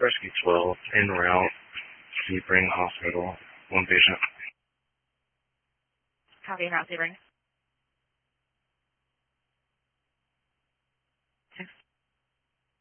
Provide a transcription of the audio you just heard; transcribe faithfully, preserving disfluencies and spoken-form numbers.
Rescue twelve, en route, Sebring Hospital, one patient. Copy, not Sebring.